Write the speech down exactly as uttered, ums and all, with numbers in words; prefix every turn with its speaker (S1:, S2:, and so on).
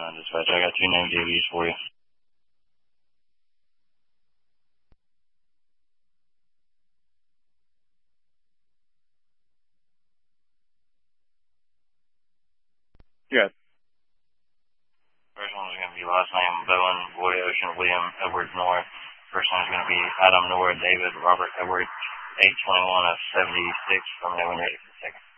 S1: Uh, dispatch, I got two name J Vs for you.
S2: Yes.
S1: First one is going to be last name Bowen, Boy Ocean, William, Edward North. First one is going to be Adam North, David, Robert Edward, eight twenty-one of seventy-six from November eighth.